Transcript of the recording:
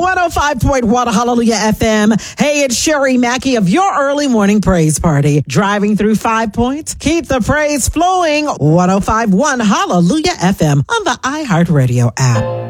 105.1 Hallelujah FM. Hey, it's Sherry Mackey of your early morning praise party. Driving through 5 points. Keep the praise flowing. 105.1 Hallelujah FM on the iHeartRadio app.